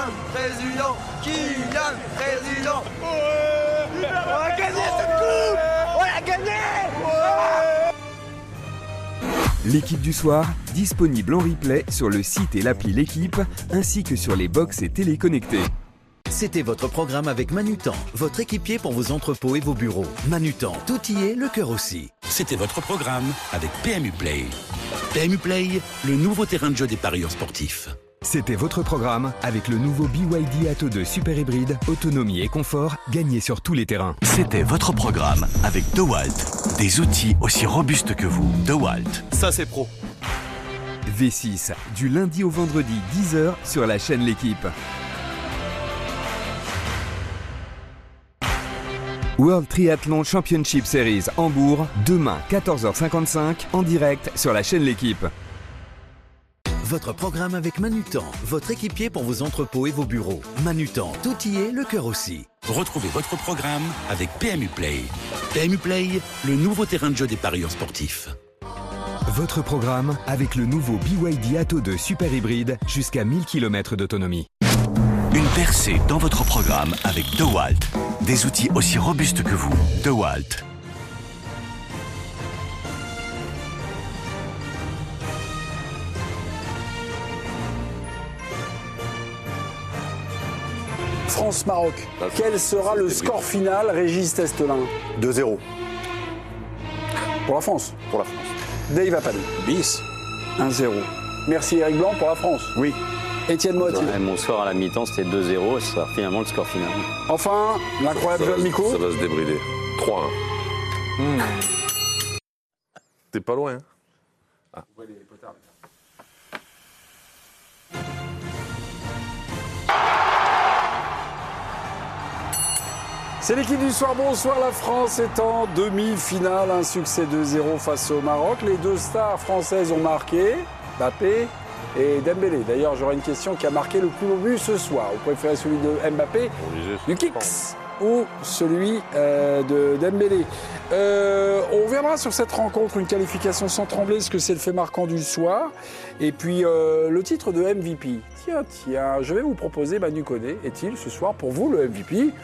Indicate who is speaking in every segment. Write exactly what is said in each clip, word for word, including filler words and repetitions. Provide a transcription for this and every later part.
Speaker 1: Président, Kylian, Président. Ouais, on a gagné cette coupe. On a gagné. Ouais.
Speaker 2: L'équipe du soir, disponible en replay sur le site et l'appli L'équipe, ainsi que sur les box et téléconnectés.
Speaker 3: C'était votre programme avec Manutan, votre équipier pour vos entrepôts et vos bureaux. Manutan, tout y est, le cœur aussi.
Speaker 4: C'était votre programme avec P M U Play. P M U Play, le nouveau terrain de jeu des parieurs sportifs.
Speaker 2: C'était votre programme avec le nouveau B Y D Atto deux Super Hybride, autonomie et confort, gagné sur tous les terrains.
Speaker 4: C'était votre programme avec DeWalt, des outils aussi robustes que vous. DeWalt.
Speaker 5: Ça c'est pro.
Speaker 2: V six, du lundi au vendredi dix heures sur la chaîne L'équipe. World Triathlon Championship Series Hambourg, demain quatorze heures cinquante-cinq, en direct sur la chaîne L'équipe.
Speaker 3: Votre programme avec Manutan, votre équipier pour vos entrepôts et vos bureaux. Manutan, tout y est, le cœur aussi.
Speaker 4: Retrouvez votre programme avec P M U Play. P M U Play, le nouveau terrain de jeu des parieurs sportifs.
Speaker 2: Votre programme avec le nouveau B Y D Atto deux Super Hybride, jusqu'à mille kilomètres d'autonomie.
Speaker 4: Une percée dans votre programme avec DeWalt. Des outils aussi robustes que vous. DeWalt.
Speaker 6: France-Maroc. Quel sera le score final, Régis Testelin?
Speaker 7: deux zéro.
Speaker 6: Pour la France.
Speaker 7: Pour la France.
Speaker 6: Dave Appel.
Speaker 7: Bis.
Speaker 6: un zéro. Merci Eric Blanc pour la France.
Speaker 7: Oui.
Speaker 6: Étienne Moiti.
Speaker 8: Ouais, mon score à la mi-temps c'était deux zéro et ce sera finalement le score final.
Speaker 6: Enfin, l'incroyable Joël Micou.
Speaker 9: Ça va se débrider. trois un. Mmh. T'es pas loin. Hein ah.
Speaker 6: C'est l'équipe du soir. Bonsoir, la France est en demi-finale. Un succès deux zéro face au Maroc. Les deux stars françaises ont marqué, Mbappé et Dembélé. D'ailleurs, j'aurais une question: qui a marqué le plus beau but ce soir? Vous préférez celui de Mbappé, du Kicks, ou celui euh, de Dembélé? euh, On reviendra sur cette rencontre, une qualification sans trembler, ce que c'est le fait marquant du soir. Et puis euh, le titre de M V P. Tiens, tiens, je vais vous proposer Manu Koné. Est-il ce soir pour vous le M V P?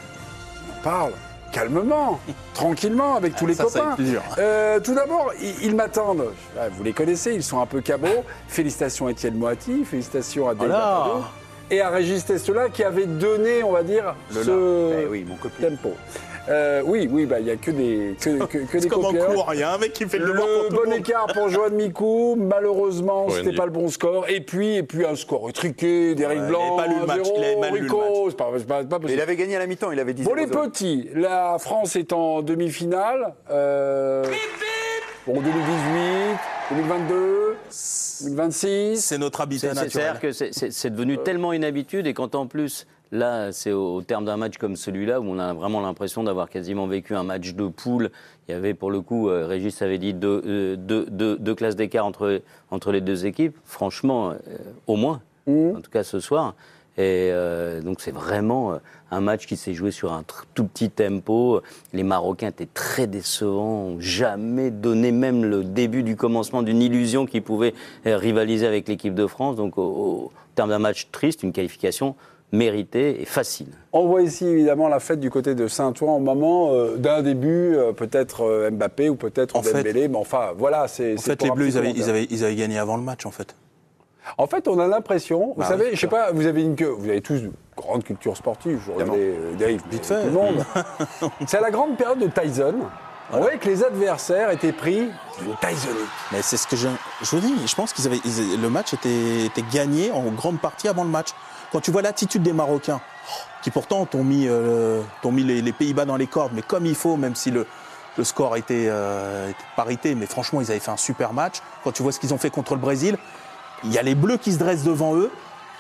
Speaker 6: Parle calmement, tranquillement, avec tous les ça, copains. Euh, tout d'abord, ils, ils m'attendent. Vous les connaissez, ils sont un peu cabots. Félicitations à Étienne Moiti, félicitations à Dave Appel et à Régis Testelin qui avait donné, on va dire, le ce
Speaker 7: eh oui, mon
Speaker 6: tempo. Euh, oui, oui, bah il y a que des que, que, que des copieurs.
Speaker 5: Il y a un mec qui fait le,
Speaker 6: le
Speaker 5: pour
Speaker 6: bon écart pour Joël Micou. Malheureusement,
Speaker 9: ouais,
Speaker 6: c'était pas le bon score. Et puis, et puis un score étriqué d'Éric
Speaker 5: ouais,
Speaker 6: Blanc.
Speaker 5: Il n'avait pas lu le match.
Speaker 6: zéro,
Speaker 5: Il avait mal lu
Speaker 6: Rico,
Speaker 5: le match.
Speaker 6: C'est pas, c'est pas, c'est pas possible.
Speaker 7: Il avait gagné à la mi-temps. Il avait dit.
Speaker 6: Bon les petits, la France est en demi-finale. Euh, pour deux mille dix-huit, deux mille vingt-deux, deux mille vingt-six.
Speaker 5: C'est notre habitat naturel.
Speaker 8: C'est-à-dire que c'est, c'est, c'est devenu euh... tellement une habitude, et quand en plus, là, c'est au, au terme d'un match comme celui-là, où on a vraiment l'impression d'avoir quasiment vécu un match de poule. Il y avait pour le coup, euh, Régis avait dit deux, euh, deux, deux, deux classes d'écart entre, entre les deux équipes. Franchement, euh, au moins, mmh. en tout cas ce soir. Et euh, donc c'est vraiment euh, un match qui s'est joué sur un tr- tout petit tempo. Les Marocains étaient très décevants, n'ont jamais donné même le début du commencement d'une illusion qui pouvait euh, rivaliser avec l'équipe de France. Donc au, au terme d'un match triste, une qualification méritée et facile.
Speaker 6: On voit ici évidemment la fête du côté de Saint-Ouen au moment euh, d'un début, euh, peut-être euh, Mbappé ou peut-être en Dembélé, fait, mais enfin voilà. C'est,
Speaker 5: en
Speaker 6: c'est
Speaker 5: fait, les Bleus, ils avaient, ils, avaient, ils avaient gagné avant le match en fait.
Speaker 6: En fait, on a l'impression, vous
Speaker 5: bah,
Speaker 6: savez,
Speaker 5: oui,
Speaker 6: je sais pas, vous avez une vous avez tous une grande culture sportive, je regardais euh, Dave,
Speaker 5: vite fait,
Speaker 6: tout le monde. C'est à la grande période de Tyson. Voilà. On voyait que les adversaires étaient pris de Tyson.
Speaker 5: Mais c'est ce que je, je vous dis. Je pense qu'ils avaient, ils, le match était, était gagné en grande partie avant le match. Quand tu vois l'attitude des Marocains, qui pourtant t'ont mis, euh, t'ont mis les, les Pays-Bas dans les cordes, mais comme il faut, même si le, le score était, euh, était parité, mais franchement, ils avaient fait un super match. Quand tu vois ce qu'ils ont fait contre le Brésil, il y a les Bleus qui se dressent devant eux.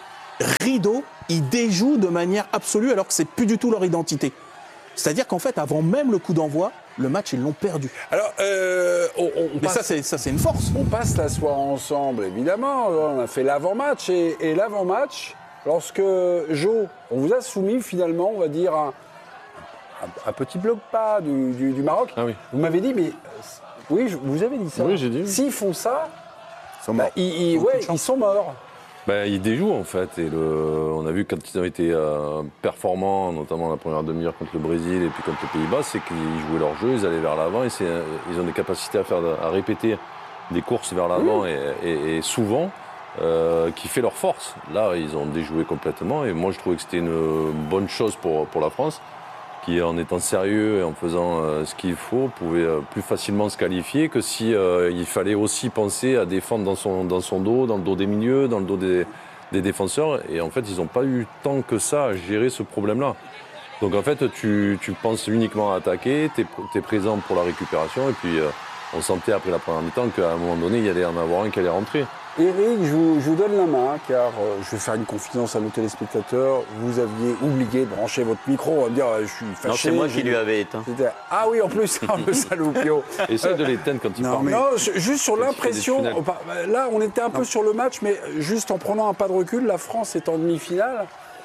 Speaker 5: Rideau, ils déjouent de manière absolue alors que c'est plus du tout leur identité. C'est-à-dire qu'en fait, avant même le coup d'envoi, le match, ils l'ont perdu.
Speaker 6: Alors, euh, on, on
Speaker 5: Mais
Speaker 6: passe,
Speaker 5: ça c'est, ça, c'est une force.
Speaker 6: On passe la soirée ensemble, évidemment. On a fait l'avant-match. Et, et l'avant-match, lorsque Jo, on vous a soumis finalement, on va dire, un, un, un petit bloc pas du, du, du Maroc.
Speaker 9: Ah oui.
Speaker 6: Vous m'avez dit, mais oui, je, vous avez dit ça.
Speaker 9: Oui, j'ai dit.
Speaker 6: S'ils font ça,
Speaker 7: Ils sont
Speaker 6: bah,
Speaker 7: morts.
Speaker 6: ils, ils, ouais, ils sont morts.
Speaker 9: Ben, ils déjouent en fait. Et le, on a vu quand ils ont été euh, performants, notamment la première demi-heure contre le Brésil et puis contre les Pays-Bas, c'est qu'ils jouaient leur jeu, ils allaient vers l'avant et c'est, ils ont des capacités à, faire, à répéter des courses vers l'avant mmh. et, et, et souvent euh, qui fait leur force. Là, ils ont déjoué complètement et moi je trouvais que c'était une bonne chose pour, pour la France qui, en étant sérieux et en faisant euh, ce qu'il faut, pouvait euh, plus facilement se qualifier que si euh, il fallait aussi penser à défendre dans son, dans son dos, dans le dos des milieux, dans le dos des, des défenseurs. Et en fait, ils n'ont pas eu tant que ça à gérer ce problème-là. Donc en fait, tu, tu penses uniquement à attaquer, tu es présent pour la récupération et puis euh, on sentait après la première mi-temps qu'à un moment donné, il y allait en avoir un qui allait rentrer.
Speaker 6: Eric, je vous, je vous donne la main, car euh, je vais faire une confidence à nos téléspectateurs. Vous aviez oublié de brancher votre micro. On va me dire, je suis fâché.
Speaker 8: Non, c'est moi qui lui avais éteint.
Speaker 6: Ah oui, en plus, le saloupio.
Speaker 9: Essaye de l'éteindre quand il
Speaker 6: non,
Speaker 9: parle.
Speaker 6: Mais... Non, juste sur l'impression. Là, on était un peu non. sur le match, mais juste en prenant un pas de recul, la France est en demi-finale.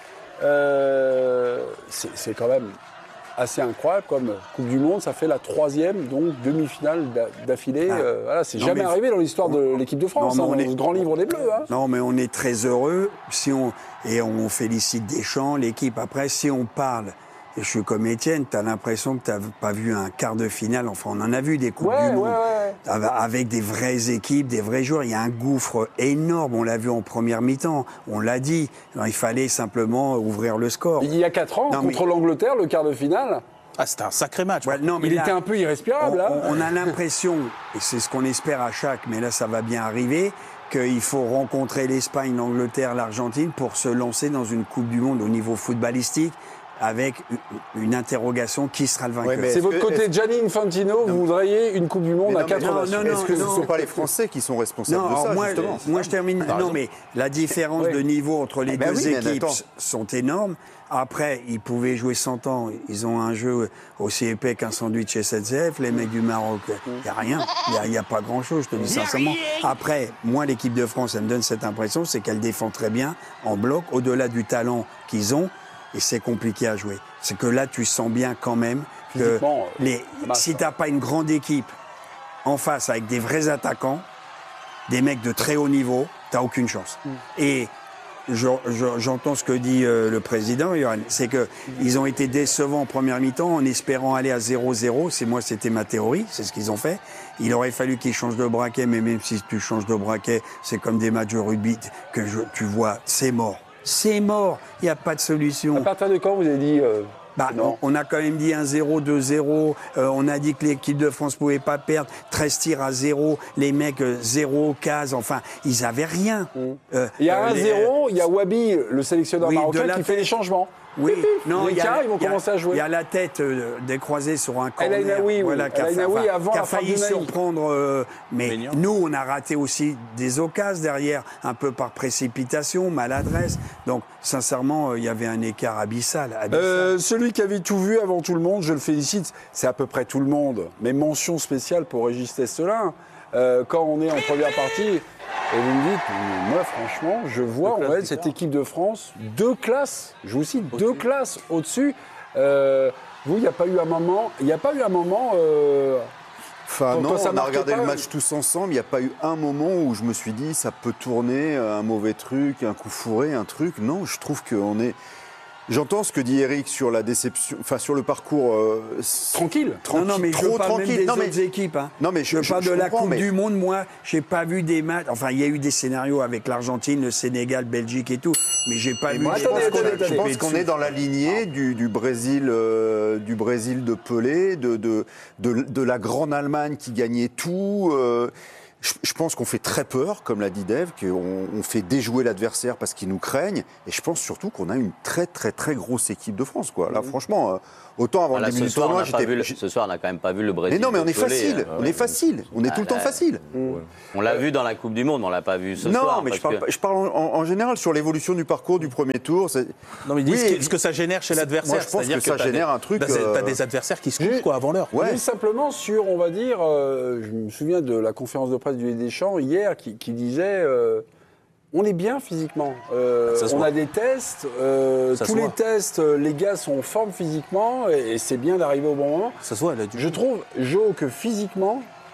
Speaker 6: Euh, c'est quand même assez incroyable comme Coupe du Monde, ça fait la troisième donc demi-finale d'affilée. Ah. Euh, voilà, c'est jamais arrivé dans l'histoire de l'équipe de France, non, hein, on est... dans le grand livre des Bleus. Hein.
Speaker 7: Non, mais on est très heureux si on et on félicite Deschamps, l'équipe. Après, si on parle, et je suis comme Étienne, tu as l'impression que tu n'as pas vu un quart de finale. Enfin, on en a vu des Coupes
Speaker 6: ouais,
Speaker 7: du Monde
Speaker 6: ouais, ouais.
Speaker 7: avec des vraies équipes, des vrais joueurs. Il y a un gouffre énorme. On l'a vu en première mi-temps. On l'a dit. Alors, il fallait simplement ouvrir le score.
Speaker 6: Il y a quatre ans, non, contre mais... l'Angleterre, le quart de finale.
Speaker 5: Ah, c'était un sacré match.
Speaker 7: Ouais, non, mais
Speaker 6: il
Speaker 7: là,
Speaker 6: était un peu irrespirable.
Speaker 7: On,
Speaker 6: là.
Speaker 7: on, on a l'impression, et c'est ce qu'on espère à chaque, mais là, ça va bien arriver, qu'il faut rencontrer l'Espagne, l'Angleterre, l'Argentine pour se lancer dans une Coupe du Monde au niveau footballistique, avec une interrogation, qui sera le vainqueur.
Speaker 6: Ouais, c'est votre côté Gianni Infantino, vous voudriez une Coupe du Monde non, à quatre ans.
Speaker 1: Est-ce que ce ne sont pas les Français qui sont responsables non, de ça,
Speaker 7: moi,
Speaker 1: justement
Speaker 7: moi, je termine. Non, mais la différence oui. de niveau entre les ah, deux ben oui, équipes sont énormes. Après, ils pouvaient jouer cent ans. Ils ont un jeu aussi épais qu'un sandwich S N C F. Les mecs du Maroc, il n'y a rien. Il n'y a, a pas grand-chose, je te dis sincèrement. Après, moi, l'équipe de France, elle me donne cette impression, c'est qu'elle défend très bien, en bloc, au-delà du talent qu'ils ont. Et c'est compliqué à jouer. C'est que là, tu sens bien quand même que les, si tu n'as pas une grande équipe en face avec des vrais attaquants, des mecs de très haut niveau, tu n'as aucune chance. Mm. Et je, je, j'entends ce que dit euh, le président, Johan, c'est qu'ils ont été décevants en première mi-temps en espérant aller à zéro zéro. C'est moi, c'était ma théorie, c'est ce qu'ils ont fait. Il aurait fallu qu'ils changent de braquet, mais même si tu changes de braquet, c'est comme des matchs de rugby que je, tu vois, c'est mort. C'est mort, il n'y a pas de solution.
Speaker 6: À partir de quand vous avez dit euh,
Speaker 7: bah, on, on a quand même dit un zéro, deux zéro. Euh, on a dit que l'équipe de France ne pouvait pas perdre. treize tirs à zéro. Les mecs, euh, zéro, case. Enfin, ils n'avaient rien. Mmh.
Speaker 6: Euh, il y a euh, un zéro, il y a Wabi, le sélectionneur oui, marocain, qui fait les changements.
Speaker 7: Oui, non,
Speaker 6: les cas, ils vont
Speaker 7: y a,
Speaker 6: commencer à jouer.
Speaker 7: Il y a la tête euh, décroisée sur un corner.
Speaker 6: El Ainaoui, voilà,
Speaker 7: qui a,
Speaker 6: enfin, avant
Speaker 7: qui a failli surprendre. Euh, mais Ménian. Nous, on a raté aussi des occasions derrière, un peu par précipitation, maladresse. Donc, sincèrement, il euh, y avait un écart abyssal. abyssal.
Speaker 6: Euh, celui qui avait tout vu avant tout le monde, je le félicite. C'est à peu près tout le monde. Mais mention spéciale pour Régis Testelin. Euh, quand on est en première partie, et vous me dites, moi franchement, je vois en fait cette équipe de France deux classes, je vous cite, deux classes au-dessus. Euh, vous, il n'y a pas eu un moment, il n'y a pas eu un moment. Euh,
Speaker 1: enfin non, on a regardé pas, le match tous ensemble. Il n'y a pas eu un moment où je me suis dit, ça peut tourner, un mauvais truc, un coup fourré, un truc. Non, je trouve qu'on est. J'entends ce que dit Eric sur la déception, enfin sur le parcours euh,
Speaker 6: tranquille.
Speaker 7: tranquille. Non, non, mais trop je parle tranquille. Même des non, mais, autres équipes. Hein.
Speaker 1: Non, mais je,
Speaker 7: je parle
Speaker 1: je,
Speaker 7: de
Speaker 1: je
Speaker 7: la Coupe
Speaker 1: mais...
Speaker 7: du Monde. Moi, j'ai pas vu des matchs. Enfin, il y a eu des scénarios avec l'Argentine, le Sénégal, Belgique et tout, mais j'ai pas et vu.
Speaker 1: Moi, je pense qu'on, je pense qu'on est dans la lignée du, du Brésil, euh, du Brésil de Pelé, de de, de de la grande Allemagne qui gagnait tout. Euh, Je pense qu'on fait très peur, comme l'a dit Dave, qu'on on fait déjouer l'adversaire parce qu'ils nous craignent. Et je pense surtout qu'on a une très, très, très grosse équipe de France, quoi. Là, mmh. franchement, autant avant
Speaker 8: voilà,
Speaker 1: le début du tournoi, j'étais...
Speaker 8: Le, ce soir, on n'a quand même pas vu le Brésil.
Speaker 1: Mais non, mais on est
Speaker 8: Pelé,
Speaker 1: facile.
Speaker 8: hein.
Speaker 1: On est facile. On est bah, tout le temps là, facile.
Speaker 8: Mmh. On l'a vu dans la Coupe du Monde, mais on ne l'a pas vu ce
Speaker 1: non,
Speaker 8: soir.
Speaker 1: Non, mais je parle,
Speaker 8: que...
Speaker 1: je parle en, en général sur l'évolution du parcours du premier tour. C'est...
Speaker 5: Non, mais dis oui, ce que ça génère chez l'adversaire.
Speaker 1: Moi, je pense que, que ça génère
Speaker 5: des,
Speaker 1: un truc...
Speaker 5: Tu as des adversaires qui se couchent, quoi, avant l'heure.
Speaker 6: Ouais. Simplement sur, on va dire, euh, je me souviens de la conférence de presse du Deschamps hier, qui, qui disait euh, on est bien physiquement. Euh, on a des tests, euh, tous les tests, les gars sont en forme physiquement et, et c'est bien d'arriver au bon moment.
Speaker 5: Ça se voit, là, du
Speaker 6: je trouve, Jo, que physiquement,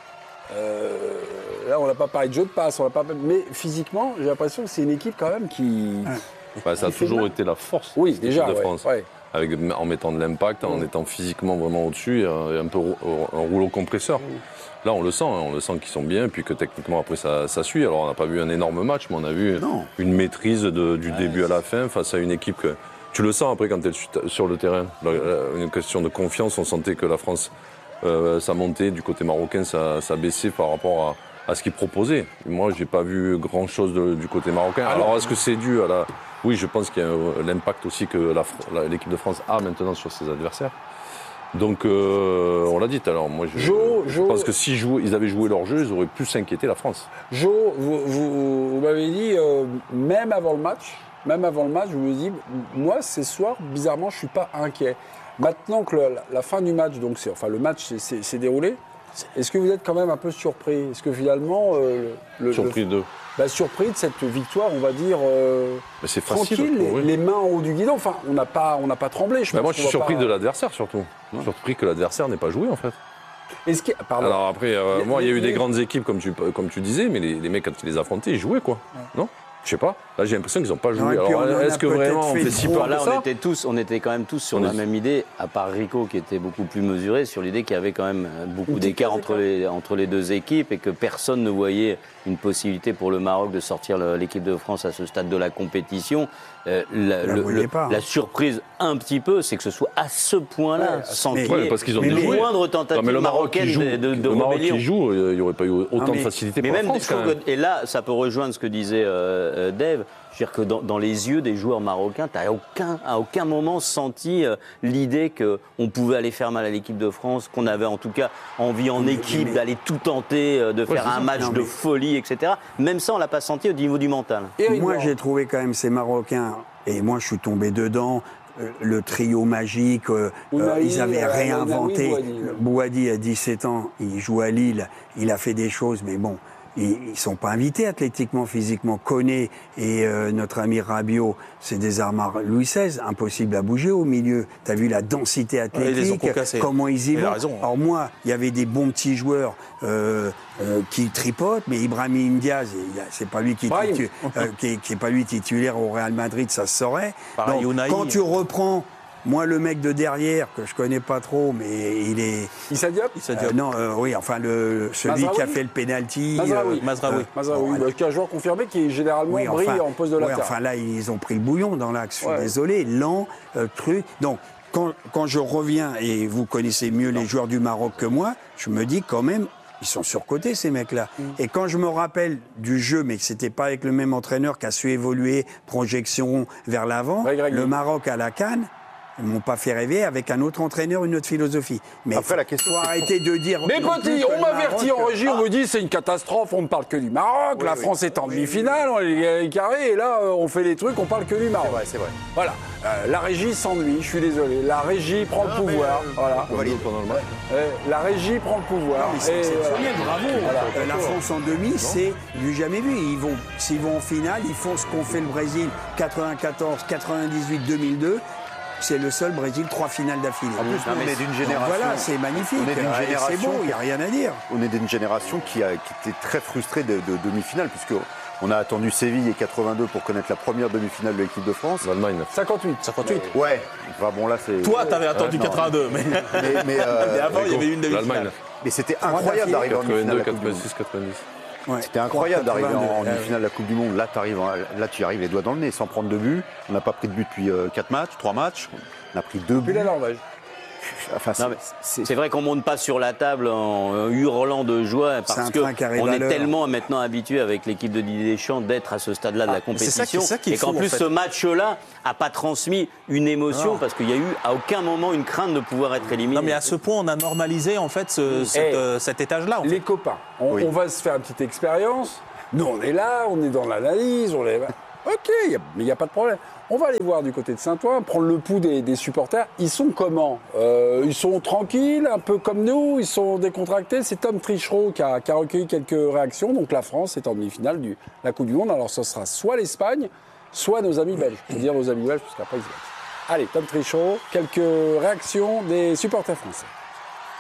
Speaker 6: Euh, là, on n'a pas parlé de jeu de passe, on n'a pas... mais physiquement, j'ai l'impression que c'est une équipe quand même qui.
Speaker 9: Bah, ça a
Speaker 6: qui
Speaker 9: toujours été la force
Speaker 6: oui,
Speaker 9: de
Speaker 6: déjà,
Speaker 9: de
Speaker 6: ouais,
Speaker 9: France.
Speaker 6: Ouais.
Speaker 9: Avec, en mettant de l'impact, en
Speaker 6: ouais.
Speaker 9: étant physiquement vraiment au-dessus, et un peu un rouleau compresseur. Ouais. Là, on le sent, hein, on le sent qu'ils sont bien, et puis que techniquement, après, ça, ça suit. Alors, on n'a pas vu un énorme match, mais on a vu non. une maîtrise de, du ouais, début à la fin face à une équipe que... Tu le sens après quand tu es sur le terrain. Une question de confiance, on sentait que la France, euh, ça montait, du côté marocain, ça, ça baissait par rapport à, à ce qu'ils proposaient. Moi, j'ai pas vu grand-chose de, du côté marocain. Alors, Alors est-ce que c'est dû à la... Oui, je pense qu'il y a l'impact aussi que la, la, l'équipe de France a maintenant sur ses adversaires. Donc, euh, on l'a dit tout à l'heure. Moi, je,
Speaker 6: Jo,
Speaker 9: je
Speaker 6: Jo,
Speaker 9: pense que si ils avaient joué leur jeu, ils auraient pu s'inquiéter la France.
Speaker 6: Jo, vous, vous, vous m'avez dit, euh, même avant le match, même avant le match, je me dis, moi, ce soir, bizarrement, je ne suis pas inquiet. Maintenant que le, la, la fin du match, donc c'est, enfin, le match s'est déroulé, est-ce que vous êtes quand même un peu surpris? Est-ce que finalement... Euh, le,
Speaker 9: surpris
Speaker 6: le,
Speaker 9: de
Speaker 6: bah, surpris de cette victoire, on va dire, euh,
Speaker 9: c'est
Speaker 6: tranquille,
Speaker 9: facile,
Speaker 6: les,
Speaker 9: oui.
Speaker 6: les mains en haut du guidon. Enfin, on n'a pas, on n'a pas tremblé. Je
Speaker 9: bah
Speaker 6: pense
Speaker 9: moi, je suis surpris
Speaker 6: pas...
Speaker 9: de l'adversaire, surtout. Ouais. Surpris que l'adversaire n'ait pas joué, en fait.
Speaker 6: Est-ce que... Pardon.
Speaker 9: Alors après, euh,
Speaker 6: les,
Speaker 9: moi, il y a eu
Speaker 6: les...
Speaker 9: des grandes équipes, comme tu, comme tu disais, mais les, les mecs, quand ils les affrontaient, ils jouaient, quoi. Ouais. Non? Je sais pas. Là, j'ai l'impression qu'ils n'ont pas joué.
Speaker 7: Non,
Speaker 9: alors, est-ce que vraiment on fait si peur
Speaker 8: là,
Speaker 9: que ça?
Speaker 8: on était tous, on était quand même tous sur on la est... même idée, à part Rico qui était beaucoup plus mesuré sur l'idée qu'il y avait quand même beaucoup d'écart entre les entre les deux équipes et que personne ne voyait une possibilité pour le Maroc de sortir l'équipe de France à ce stade de la compétition. Euh, la, le, le, la surprise un petit peu, c'est que ce soit à ce point-là, ouais, sans qu'il y ait ouais, parce qu'ils ont
Speaker 9: une
Speaker 8: moindre tentative
Speaker 9: non,
Speaker 8: marocaine
Speaker 9: joue,
Speaker 8: de, de, de
Speaker 9: le Maroc
Speaker 8: rébellion.
Speaker 9: Qui joue, il n'y aurait pas eu autant non, mais, de facilité
Speaker 8: mais
Speaker 9: pour
Speaker 8: même
Speaker 9: la France. Quand même.
Speaker 8: Que, et là, ça peut rejoindre ce que disait euh, Dave. C'est-à-dire que dans, dans les yeux des joueurs marocains, tu n'as aucun, à aucun moment senti euh, l'idée qu'on pouvait aller faire mal à l'équipe de France, qu'on avait en tout cas envie en mais, équipe d'aller tout tenter, euh, de ouais, faire un ça. match non, de mais... folie, et cetera. Même ça, on ne l'a pas senti au niveau du mental.
Speaker 7: Et moi, j'ai trouvé quand même ces Marocains, et moi je suis tombé dedans, euh, le trio magique, euh, euh, ils avaient euh, réinventé. Bouhaddi a dix-sept ans, il joue à Lille, il a fait des choses, mais bon... Ils ne sont pas invités athlétiquement, physiquement. Koné et euh, notre ami Rabiot, c'est des armes Louis seize, impossible à bouger au milieu. Tu as vu la densité athlétique, ouais, ils comment ils y vont. Raison, hein. Alors moi, il y avait des bons petits joueurs euh, euh, qui tripotent, mais Ibrahim Diaz, c'est pas lui qui, titu, euh, qui, qui est pas lui titulaire au Real Madrid, ça se saurait. Donc, quand tu reprends... Moi, le mec de derrière, que je connais pas trop, mais il est...
Speaker 6: Issa Diop
Speaker 7: euh, Non, euh, oui, enfin, le, celui Mazraoui qui a fait le pénalty...
Speaker 6: Mazraoui.
Speaker 7: Euh,
Speaker 6: Mazraoui. Mazraoui, bon, qui est un joueur confirmé qui, généralement, oui, brille enfin, en poste de
Speaker 7: oui,
Speaker 6: latéral.
Speaker 7: Enfin, là, ils ont pris le bouillon dans l'axe. Je suis
Speaker 6: ouais.
Speaker 7: désolé, lent, euh, truc... Donc, quand, quand je reviens, et vous connaissez mieux non. les joueurs du Maroc que moi, je me dis quand même... Ils sont surcotés, ces mecs-là. Mmh. Et quand je me rappelle du jeu, mais que c'était pas avec le même entraîneur qui a su évoluer, projection vers l'avant, le Maroc à la CAN... Ils ne m'ont pas fait rêver avec un autre entraîneur, une autre philosophie. Mais
Speaker 1: après, la question,
Speaker 7: faut arrêter de dire...
Speaker 6: Mais petit, on m'avertit en régie, on me dit c'est une catastrophe, on ne parle que du Maroc, oui, la oui. France est en demi-finale, on est carré, et là, on fait les trucs, on parle que du Maroc.
Speaker 1: C'est vrai, c'est vrai.
Speaker 6: Voilà. Euh, la régie s'ennuie, je suis désolé. La régie prend le pouvoir. Mais, voilà.
Speaker 9: On valide pendant le match.
Speaker 6: Euh, la régie prend le pouvoir.
Speaker 7: C'est exceptionnel, euh, bravo. Voilà. Euh, la France en demi, c'est du jamais vu. Ils vont, s'ils vont en finale, ils font ce qu'ont fait le Brésil quatre-vingt-quatorze, quatre-vingt-dixhuit, deux mille deux. C'est le seul Brésil, trois finales d'affilée.
Speaker 1: En plus, non, on est d'une génération.
Speaker 7: Voilà, c'est magnifique.
Speaker 1: On est d'une génération.
Speaker 7: C'est beau, il n'y a rien à dire.
Speaker 1: On est d'une génération qui, a, qui était très frustrée de, de demi-finale, puisque on a attendu Séville et quatre-vingt-deux pour connaître la première demi-finale de l'équipe de France.
Speaker 9: L'Allemagne.
Speaker 6: cinquante-huit. cinquante-huit.
Speaker 1: Ouais. Enfin, bon, là, c'est.
Speaker 5: Toi, t'avais attendu euh, quatre-vingt-deux, mais.
Speaker 1: Mais, mais, euh,
Speaker 5: mais avant, il y avait une demi-finale.
Speaker 9: L'Allemagne.
Speaker 1: Mais c'était incroyable d'arriver en demi-finale.
Speaker 9: quatre-vingt-six, quatre-vingt-dix.
Speaker 1: Ouais. C'était incroyable d'arriver en, en demi-finale de la Coupe du Monde. Là, t'arrives, là, tu y arrives les doigts dans le nez sans prendre de but. On n'a pas pris de but depuis euh, quatre matchs, trois matchs. On a pris deux buts.
Speaker 6: Puis la Norvège.
Speaker 8: Enfin, c'est, c'est vrai qu'on ne monte pas sur la table en hurlant de joie parce qu'on est tellement maintenant habitué avec l'équipe de Didier Deschamps d'être à ce stade-là de ah, la compétition. C'est ça, c'est ça qui est et qu'en fou, plus, en fait. Ce match-là n'a pas transmis une émotion ah. parce qu'il n'y a eu à aucun moment une crainte de pouvoir être éliminé.
Speaker 5: Non, mais à ce point, on a normalisé en fait ce, cet, euh, cet étage-là. En
Speaker 6: les
Speaker 5: fait.
Speaker 6: copains, on, oui. on va se faire une petite expérience. Nous, on est là, on est dans l'analyse, on est... Ok, mais il n'y a pas de problème. On va aller voir du côté de Saint-Ouen, prendre le pouls des, des supporters. Ils sont comment euh, Ils sont tranquilles, un peu comme nous, ils sont décontractés. C'est Tom Trichereau qui a, qui a recueilli quelques réactions. Donc la France est en demi-finale de la Coupe du Monde. Alors ce sera soit l'Espagne, soit nos amis belges. Je veux dire nos amis belges, parce qu'après ils se battent. Allez, Tom Trichereau, quelques réactions des supporters français.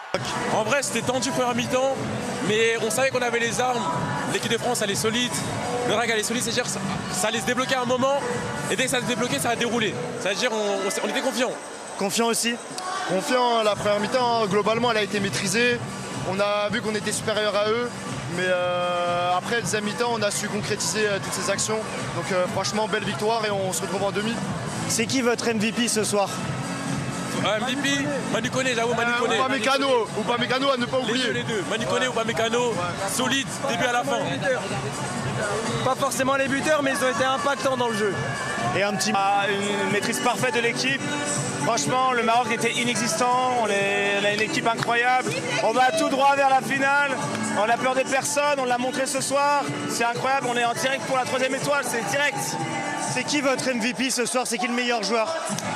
Speaker 10: En vrai, c'était tendu première mi-temps, mais on savait qu'on avait les armes. L'équipe de France, elle est solide. Le R A C, elle est solide, c'est-à-dire que ça, ça allait se débloquer à un moment, et dès que ça allait se débloquer, ça a déroulé. C'est-à-dire on, on, on était confiants.
Speaker 11: Confiant aussi. Confiant, la première mi-temps, globalement, elle a été maîtrisée. On a vu qu'on était supérieur à eux, mais euh, après, la deuxième mi-temps, on a su concrétiser euh, toutes ces actions. Donc euh, franchement, belle victoire et on se retrouve en demi.
Speaker 12: C'est qui votre M V P ce soir?
Speaker 10: M V P, Manu Koné, j'avoue, Manu Koné.
Speaker 11: Euh, ou pas Mécano, ou pas Mécano à ne pas oublier.
Speaker 10: Les deux, les deux. Manu Koné ou pas Mécano, solide, début à la fin.
Speaker 12: Pas forcément les buteurs, mais ils ont été impactants dans le jeu. Et un petit... Ah, une maîtrise parfaite de l'équipe. Franchement, le Maroc était inexistant, on, est, on a une équipe incroyable. On va tout droit vers la finale, on a peur de personne, on l'a montré ce soir. C'est incroyable, on est en direct pour la troisième étoile, c'est direct. C'est qui votre M V P ce soir? C'est qui le meilleur joueur?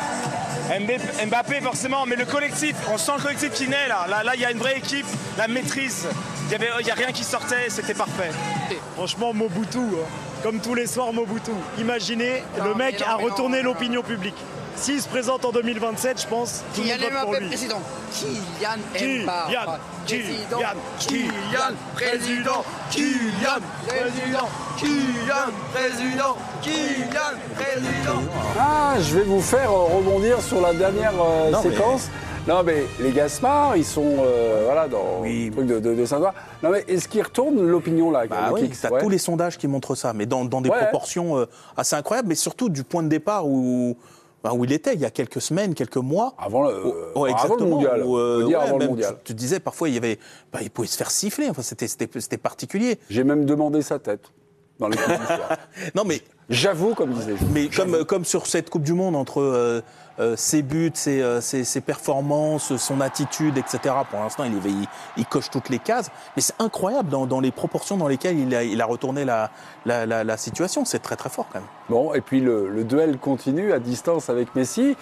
Speaker 12: Mbappé forcément, mais le collectif, on sent le collectif qui naît là. Là, là, il y a une vraie équipe, la maîtrise. Il n'y a rien qui sortait, c'était parfait.
Speaker 13: Franchement, Mobutu, hein. Comme tous les soirs, Mobutu. Imaginez, non, le mec non, a retourné non, l'opinion publique. S'il se présente en deux mille vingt-sept, je pense, tout le monde vote pour lui.
Speaker 14: Président.
Speaker 13: Kylian Mbappé. Kylian, Kylian, président. Kylian, président. Kylian, président. Kylian, président.
Speaker 6: Ah, je vais vous faire rebondir sur la dernière euh, non, séquence. Mais... Non, mais les Gaspards, ils sont euh, voilà, dans oui. le truc de, de, de Saint-Ouen. Non, mais est-ce qu'ils retournent l'opinion là?
Speaker 5: Bah oui, tu as ouais. tous les sondages qui montrent ça, mais dans, dans des ouais. proportions euh, assez incroyables, mais surtout du point de départ où. Ben où il était il y a quelques semaines, quelques mois.
Speaker 6: Avant le, où, oh,
Speaker 5: avant
Speaker 6: le mondial.
Speaker 5: Où, euh,
Speaker 6: dire
Speaker 5: ouais,
Speaker 6: avant le mondial.
Speaker 5: Tu, tu disais parfois il y avait, ben, il pouvait se faire siffler. Enfin, c'était, c'était, c'était particulier.
Speaker 6: J'ai même demandé sa tête dans les coups d'histoire.
Speaker 5: Non mais
Speaker 6: j'avoue, comme disait.
Speaker 5: Mais comme comme sur cette Coupe du Monde entre euh, euh, ses buts, ses, euh, ses, ses performances, son attitude, et cetera. Pour l'instant, il, il, il coche toutes les cases. Mais c'est incroyable dans, dans les proportions dans lesquelles il a, il a retourné la, la, la, la situation. C'est très très fort quand même.
Speaker 6: Bon, et puis le, le duel continue à distance avec Messi.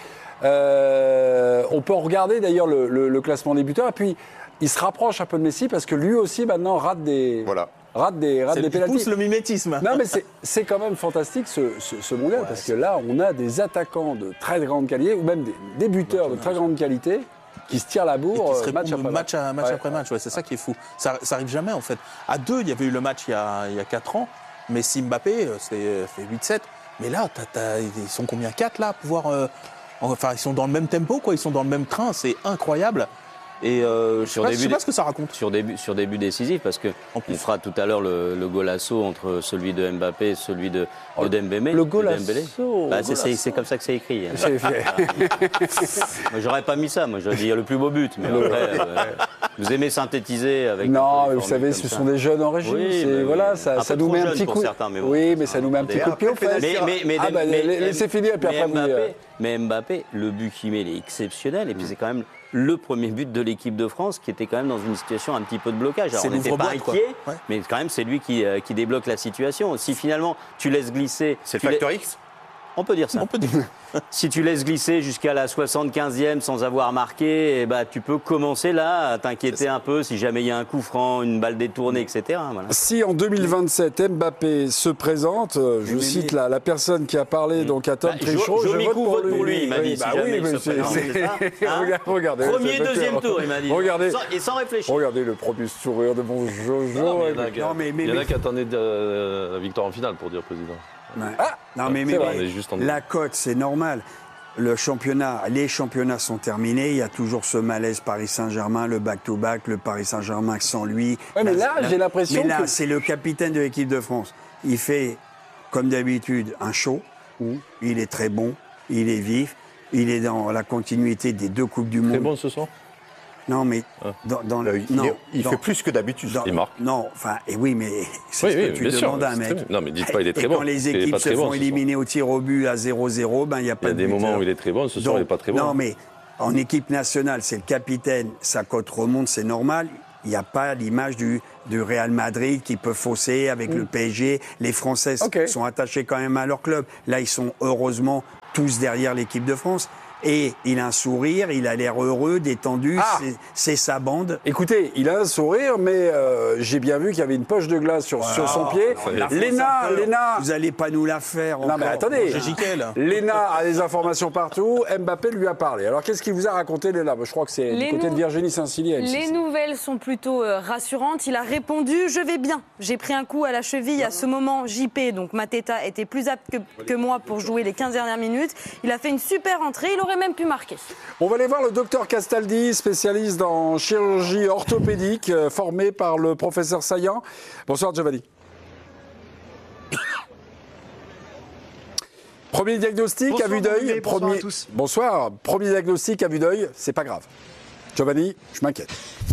Speaker 6: Euh, on peut regarder d'ailleurs le, le, le classement des buteurs. Et puis, il se rapproche un peu de Messi parce que lui aussi maintenant rate des.
Speaker 1: Voilà.
Speaker 6: Rate des, rate des pénaltys.
Speaker 5: Pousse le mimétisme.
Speaker 6: Non, mais c'est, c'est quand même fantastique ce, ce, ce mondial, ouais, parce que là, on a des attaquants de très grande qualité, ou même des, des buteurs de très grande qualité, qui se tirent la bourre
Speaker 5: se
Speaker 6: match après match.
Speaker 5: Match, à, match ouais. après match, ouais, c'est ça qui est fou. Ça, ça arrive jamais, en fait. À deux, il y avait eu le match il y a, il y a quatre ans, Messi Mbappé, c'était fait huit sept. Mais là, t'as, t'as, ils sont combien? quatre là, pouvoir, euh, enfin, ils sont dans le même tempo, quoi, ils sont dans le même train, c'est incroyable. Et euh, je ne sais, sais pas ce que ça raconte.
Speaker 8: Sur début, sur début décisif, parce qu'on fera tout à l'heure le, le golasso entre celui de Mbappé et celui de, de Dembélé.
Speaker 6: Le golasso
Speaker 8: bah, c'est, c'est, c'est comme ça que c'est écrit. Hein. Moi, j'aurais pas mis ça, moi j'aurais dit le plus beau but. Mais après, euh, vous aimez synthétiser avec.
Speaker 6: Non, mais vous savez, ce ça. sont des jeunes en régime. Oui, c'est, voilà, ça, ça nous met un petit coup.
Speaker 8: Certains, mais bon.
Speaker 6: Oui, mais ça nous met un petit coup de pied aux fesses.
Speaker 8: Mais, mais, mais,
Speaker 6: ah, bah,
Speaker 8: mais,
Speaker 6: laissez finir, et puis après,
Speaker 8: Mbappé, mais Mbappé, le but qu'il met, il est exceptionnel. Et puis c'est quand même le premier but de l'équipe de France qui était quand même dans une situation un petit peu de blocage. Alors, on n'était pas inquiet, ouais. mais quand même c'est lui qui, euh, qui débloque la situation. Si finalement tu laisses glisser...
Speaker 1: C'est le facteur X ?
Speaker 8: On peut dire ça.
Speaker 5: On peut dire.
Speaker 8: Si tu laisses glisser jusqu'à la soixante-quinzième sans avoir marqué, eh ben, tu peux commencer là à t'inquiéter un peu si jamais il y a un coup franc, une balle détournée, et cetera. Voilà.
Speaker 6: Si en deux mille vingt-sept, Mbappé se présente, je oui, cite la, la personne qui a parlé, donc à Tom Trichot,
Speaker 8: bah, je, je vote pour
Speaker 6: lui.
Speaker 8: Pour lui il m'a dit,
Speaker 6: oui,
Speaker 8: si
Speaker 6: bah
Speaker 8: jamais
Speaker 6: oui,
Speaker 8: il se
Speaker 6: c'est, c'est...
Speaker 8: c'est ça, hein
Speaker 6: regardez,
Speaker 8: premier, deuxième tour, il m'a dit.
Speaker 6: Regardez,
Speaker 8: sans, et sans réfléchir.
Speaker 6: Regardez le premier sourire de mon Jojo.
Speaker 9: Non, mais il y en a, non, mais, mais, il y en a qui attendaient de, la victoire en finale, pour dire président.
Speaker 7: Ouais. Ah, non, mais, mais, mais la cote, c'est normal. Le championnat, les championnats sont terminés. Il y a toujours ce malaise Paris Saint-Germain, le back-to-back, le Paris Saint-Germain sans lui.
Speaker 6: Ouais, mais là, la, j'ai l'impression
Speaker 7: mais là,
Speaker 6: que...
Speaker 7: c'est le capitaine de l'équipe de France. Il fait, comme d'habitude, un show. Où il est très bon, il est vif, il est dans la continuité des deux Coupes du Monde.
Speaker 9: Très bon ce soir.
Speaker 7: Non, mais dans, dans
Speaker 1: le, il,
Speaker 7: non,
Speaker 1: est, il
Speaker 7: dans,
Speaker 1: fait plus que d'habitude.
Speaker 9: Dans, il marque.
Speaker 7: Non, enfin, et oui, mais c'est oui, ce que oui, tu demandes sûr, à un mec.
Speaker 9: Non, mais dites pas il est très
Speaker 7: et
Speaker 9: bon.
Speaker 7: Quand les équipes se font bon, éliminer au tir au but à zéro zéro, ben il y a pas de.
Speaker 9: Il y a des moments où il est très bon. Ce soir, il est pas très bon.
Speaker 7: Non, mais en équipe nationale, c'est le capitaine. Sa cote remonte, c'est normal. Il n'y a pas l'image du, du Real Madrid qui peut fausser avec mmh. le P S G. Les Français okay. sont attachés quand même à leur club. Là, ils sont heureusement tous derrière l'équipe de France. Et il a un sourire, il a l'air heureux, détendu,
Speaker 6: Ah.
Speaker 7: c'est- c'est sa bande.
Speaker 6: Écoutez, il a un sourire, mais euh, j'ai bien vu qu'il y avait une poche de glace sur, sur son pied.
Speaker 7: La France
Speaker 6: Léna,
Speaker 7: a peur.
Speaker 6: Léna.
Speaker 7: Vous n'allez pas nous la faire
Speaker 6: Non, mais
Speaker 7: encore.
Speaker 6: attendez.
Speaker 5: J'ai Jiquel, là.
Speaker 6: Léna a des informations partout. Mbappé lui a parlé. Alors, qu'est-ce qu'il vous a raconté, Léna? Je crois que c'est du
Speaker 14: Les
Speaker 6: côté
Speaker 14: nou-
Speaker 6: de Virginie Saint-Cyr.
Speaker 14: Les nouvelles sont plutôt euh, rassurantes. Il a répondu « Je vais bien. J'ai pris un coup à la cheville. À ce moment, J P, donc Mateta, était plus apte que, que moi pour jouer les quinze dernières minutes. Il a fait une super entrée. Il aurait même pu marquer. »
Speaker 6: On va aller voir le docteur Castaldi, spécialiste en chirurgie orthopédique, euh, formé par le professeur Saillant. Bonsoir, Giovanni. Premier diagnostic
Speaker 15: Bonsoir,
Speaker 6: à vue d'œil.
Speaker 15: Olivier, bonsoir
Speaker 6: Premier...
Speaker 15: à tous.
Speaker 6: Bonsoir. Premier diagnostic à vue d'œil, c'est pas grave. Giovanni, je m'inquiète.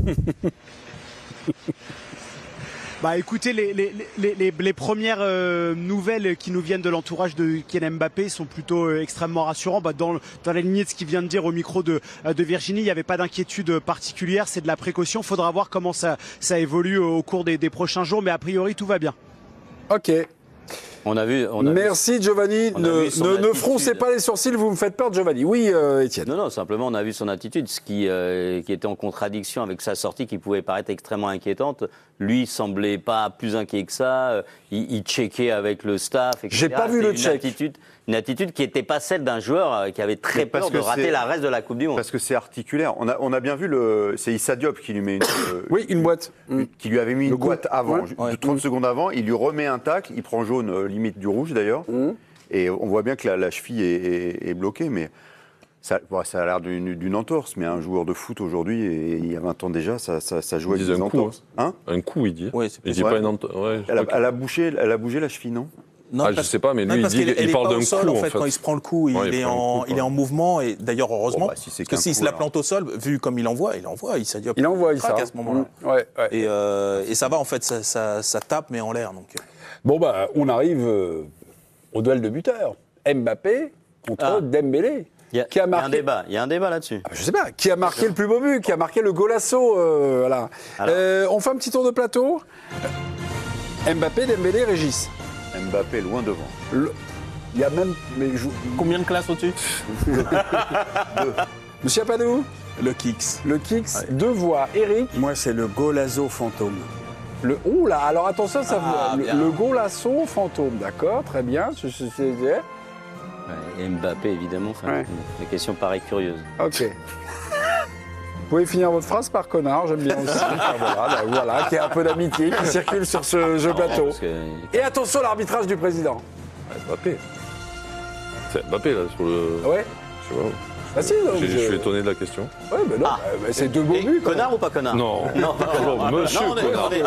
Speaker 15: Bah écoutez, les, les, les, les, les premières euh, nouvelles qui nous viennent de l'entourage de Kylian Mbappé sont plutôt euh, extrêmement rassurantes. Bah, dans, dans la lignée de ce qu'il vient de dire au micro de, de Virginie, il n'y avait pas d'inquiétude particulière, c'est de la précaution. Il faudra voir comment ça, ça évolue au cours des, des prochains jours, mais a priori tout va bien.
Speaker 6: Ok.
Speaker 8: On a vu. On a
Speaker 6: Merci
Speaker 8: vu,
Speaker 6: Giovanni.
Speaker 8: on a
Speaker 6: Ne,
Speaker 8: vu son
Speaker 6: ne, ne
Speaker 8: attitude.
Speaker 6: froncez pas les sourcils, vous me faites peur, Giovanni. Oui, euh, Étienne.
Speaker 8: Non, non, simplement, on a vu son attitude, ce qui, euh, qui était en contradiction avec sa sortie, qui pouvait paraître extrêmement inquiétante. Lui, semblait pas plus inquiet que ça. Euh, Il, il checkait avec le staff, et cetera.
Speaker 6: J'ai pas vu le
Speaker 8: une
Speaker 6: check.
Speaker 8: Attitude, une attitude qui n'était pas celle d'un joueur euh, qui avait très
Speaker 1: Mais parce
Speaker 8: peur de
Speaker 1: que
Speaker 8: rater
Speaker 1: c'est-
Speaker 8: la reste de la Coupe du Monde.
Speaker 1: Parce que c'est articulaire. On a, on a bien vu, le, c'est Issa Diop qui lui met une, euh,
Speaker 6: Oui, une boîte.
Speaker 1: qui lui avait mis une
Speaker 6: coup.
Speaker 1: boîte avant,
Speaker 6: Ouais.
Speaker 1: de trente secondes avant. Il lui remet un tacle, il prend jaune, euh, limite du rouge d'ailleurs. Et on voit bien que la, la cheville est, est- est bloquée, mais ça, bon, ça a l'air d'une, d'une entorse. Mais un joueur de foot aujourd'hui, et il y a vingt ans déjà, ça, ça, ça joue
Speaker 9: Il
Speaker 1: avec
Speaker 9: disait
Speaker 1: des
Speaker 9: un coup,
Speaker 1: entorses. Hein
Speaker 9: Un coup, il dit.
Speaker 5: Oui, c'est
Speaker 9: il dit
Speaker 1: Ouais.
Speaker 9: pas une ento- ouais, je
Speaker 1: elle, a,
Speaker 9: crois que-
Speaker 1: elle, a bougé, elle a bougé la cheville, non
Speaker 5: Non,
Speaker 9: Ah, je
Speaker 5: parce-
Speaker 9: sais pas, mais
Speaker 5: non,
Speaker 9: lui, il
Speaker 5: parce
Speaker 9: dit
Speaker 5: qu'elle-
Speaker 9: qu'il
Speaker 5: elle est
Speaker 9: parle
Speaker 5: pas
Speaker 9: d'un
Speaker 5: au sol,
Speaker 9: coup,
Speaker 5: en
Speaker 9: en
Speaker 5: fait.
Speaker 9: fait.
Speaker 5: Quand il se prend le coup, il,
Speaker 9: Ouais, il
Speaker 5: est,
Speaker 9: prend le
Speaker 5: en,
Speaker 9: coup,
Speaker 5: il est
Speaker 9: quoi.
Speaker 5: en mouvement. Et d'ailleurs, heureusement,
Speaker 1: Bon, bah, si c'est
Speaker 5: parce que
Speaker 1: qu'un
Speaker 5: s'il
Speaker 1: coup,
Speaker 5: se la
Speaker 1: alors.
Speaker 5: plante au sol, vu comme il envoie, il envoie, il s'est dit,
Speaker 6: Il envoie ça.
Speaker 5: à ce moment-là.
Speaker 6: Ouais, ouais.
Speaker 5: Et, euh, et ça va, en fait, ça, ça, ça tape, mais en l'air. Donc.
Speaker 6: Bon, bah, on arrive euh, au duel de buteurs. Mbappé contre
Speaker 8: Ah.
Speaker 6: Dembélé.
Speaker 8: Il y a,
Speaker 6: Qui a
Speaker 8: il y a un
Speaker 6: marqué-
Speaker 8: débat, il y a un débat là-dessus.
Speaker 6: Je sais pas, qui a marqué le plus beau but, qui a marqué le golasso, euh, voilà.
Speaker 8: Alors.
Speaker 6: Euh, on fait un petit tour de plateau. Mbappé, Dembélé, Régis.
Speaker 1: Mbappé loin devant.
Speaker 6: Le- Il y a même... Mais je-
Speaker 5: Combien de classes au-dessus
Speaker 6: Monsieur Apadou,
Speaker 5: Le Kicks.
Speaker 6: le Kicks, deux voix. Eric,
Speaker 7: Moi, c'est le Golazo fantôme.
Speaker 6: le... Ouh là, alors attention, ça
Speaker 5: Ah,
Speaker 6: le,
Speaker 5: bien.
Speaker 6: le golasso fantôme, d'accord, très bien. c'est- c'est- c'est-
Speaker 8: Ouais, et Mbappé, évidemment, enfin,
Speaker 6: Ouais.
Speaker 8: la question paraît curieuse.
Speaker 6: Ok. Vous pouvez finir votre phrase par connard, j'aime bien aussi. Enfin, voilà, bah, voilà, qu'il y ait un peu d'amitié qui circule sur ce jeu plateau.
Speaker 8: Parce que-
Speaker 6: Et attention, l'arbitrage du président.
Speaker 9: Mbappé. C'est Mbappé, là, sur le.
Speaker 6: Ouais.
Speaker 9: Je sais pas.
Speaker 6: Bah si, donc,
Speaker 9: Je, je
Speaker 6: je-
Speaker 9: suis étonné de la question.
Speaker 6: Ouais, mais non,
Speaker 8: Ah.
Speaker 6: bah, bah, c'est deux beaux
Speaker 8: Et
Speaker 6: buts. quand
Speaker 8: connard ou pas connard
Speaker 9: Non.
Speaker 8: Non, pas
Speaker 9: Bonjour,
Speaker 8: connard.
Speaker 9: monsieur
Speaker 8: Non, on est-
Speaker 9: connard.
Speaker 8: on est-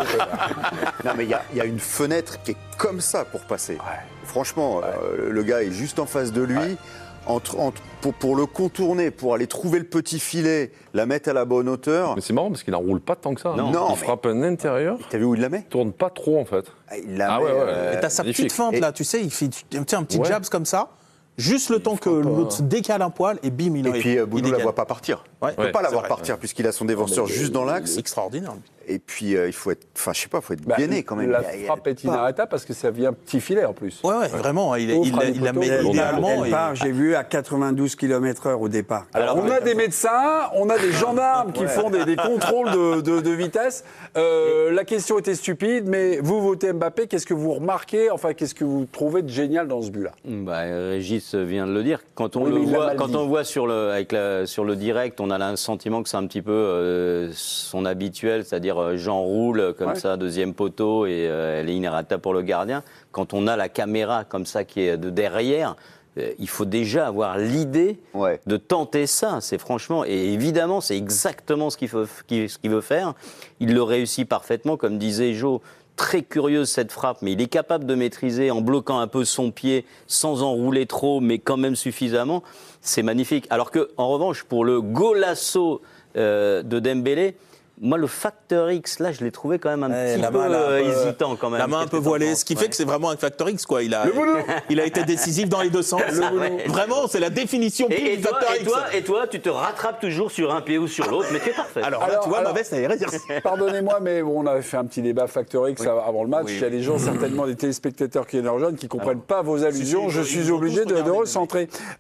Speaker 1: Non, mais il y, a- il y a une fenêtre qui est comme ça pour passer. Franchement, euh, le gars est juste en face de lui. Entre, entre- pour, pour le contourner, pour aller trouver le petit filet, la mettre à la bonne hauteur.
Speaker 9: Mais c'est marrant parce qu'il n'enroule pas tant que ça.
Speaker 1: Non.
Speaker 9: il
Speaker 1: Non, mais-
Speaker 9: frappe un intérieur.
Speaker 1: T'as vu où il la met
Speaker 9: Il tourne pas trop, en fait.
Speaker 1: Il la
Speaker 9: Ah
Speaker 1: met,
Speaker 9: ouais, ouais.
Speaker 1: euh,
Speaker 5: Et t'as sa
Speaker 9: magnifique.
Speaker 5: petite feinte,
Speaker 1: Et-
Speaker 5: là, tu sais, il fait tu sais, un petit
Speaker 9: Ouais.
Speaker 5: jabs comme ça, juste le temps que l'autre se décale un poil, et bim, il
Speaker 1: Et puis euh,
Speaker 5: il
Speaker 1: Boudou la
Speaker 5: décale.
Speaker 1: voit pas partir.
Speaker 5: Ouais.
Speaker 1: Il peut
Speaker 5: Ouais,
Speaker 1: pas la
Speaker 5: c'est
Speaker 1: voir
Speaker 5: vrai.
Speaker 1: partir puisqu'il a son défenseur
Speaker 5: Mais
Speaker 1: juste dans l'axe.
Speaker 5: Extraordinaire.
Speaker 1: Et puis euh, il faut être, enfin je sais pas, il faut être
Speaker 6: Bah,
Speaker 1: bien né quand même.
Speaker 6: La
Speaker 1: Il y a- il y a
Speaker 6: frappe est
Speaker 1: pas-
Speaker 6: inarrêtable parce que ça vient petit filet en plus.
Speaker 5: Ouais, ouais, vraiment, il,
Speaker 6: Au
Speaker 5: il,
Speaker 6: fera
Speaker 5: il,
Speaker 6: des
Speaker 5: la
Speaker 6: poteaux.
Speaker 5: met
Speaker 7: Elle,
Speaker 5: idéalement.
Speaker 7: elle
Speaker 5: et-
Speaker 7: part, j'ai vu, à quatre-vingt-douze kilomètres heure au départ.
Speaker 6: Alors, on a des médecins, on a des gendarmes qui font des, des contrôles de, de- de vitesse. Euh, la question était stupide, mais vous votez Mbappé, qu'est-ce que vous remarquez, enfin, qu'est-ce que vous trouvez de génial dans ce but-là?
Speaker 8: Bah, Régis vient de le dire. Quand on
Speaker 6: Oui,
Speaker 8: le
Speaker 6: mais il l'a
Speaker 8: voit,
Speaker 6: mal
Speaker 8: quand
Speaker 6: dit.
Speaker 8: on voit sur le, avec la- sur le direct, on a le sentiment que c'est un petit peu euh, son habituel, c'est-à-dire euh, j'enroule comme
Speaker 6: Ouais.
Speaker 8: ça, deuxième poteau, et euh, elle est inarrêtable pour le gardien. Quand on a la caméra comme ça qui est de derrière, euh, il faut déjà avoir l'idée
Speaker 1: Ouais.
Speaker 8: de tenter ça. C'est franchement, et évidemment, c'est exactement ce qu'il faut, qu'il- ce qu'il veut faire. Il le réussit parfaitement, comme disait Jo. Très curieuse cette frappe, mais il est capable de maîtriser en bloquant un peu son pied, sans enrouler trop, mais quand même suffisamment. C'est magnifique. Alors que, en revanche, pour le golasso euh, de Dembélé, moi, le facteur X, là, je l'ai trouvé quand même un
Speaker 5: Ouais,
Speaker 8: petit
Speaker 5: la
Speaker 8: peu
Speaker 5: main, là, un
Speaker 8: euh,
Speaker 5: peu,
Speaker 8: hésitant quand même.
Speaker 5: La main un
Speaker 8: Qu'est-ce
Speaker 5: peu
Speaker 8: que t'en
Speaker 5: voilée,
Speaker 8: penses
Speaker 5: ce qui fait
Speaker 8: Ouais.
Speaker 5: que c'est vraiment un facteur X, quoi. Il a,
Speaker 6: Le boulot.
Speaker 5: il a été décisif dans les deux sens.
Speaker 8: ouais.
Speaker 5: Vraiment, c'est la définition pure
Speaker 8: Et, et
Speaker 5: du
Speaker 8: toi,
Speaker 5: facteur
Speaker 8: et,
Speaker 5: X.
Speaker 8: toi, et toi, tu te rattrapes toujours sur un pied ou sur l'autre, mais tu es parfait.
Speaker 5: Alors, là,
Speaker 6: Alors,
Speaker 5: tu vois,
Speaker 6: alors-
Speaker 5: ma veste, elle est réservée.
Speaker 6: Pardonnez-moi, mais bon, on avait fait un petit débat Factor X avant le match.
Speaker 5: Oui,
Speaker 6: Il y a des gens, certainement des téléspectateurs qui nous rejoignent, qui ne comprennent pas vos allusions.
Speaker 5: Si, si,
Speaker 6: Je
Speaker 5: ils
Speaker 6: suis
Speaker 5: ont
Speaker 6: obligé
Speaker 5: tous
Speaker 6: de, de
Speaker 5: regardé,
Speaker 6: recentrer.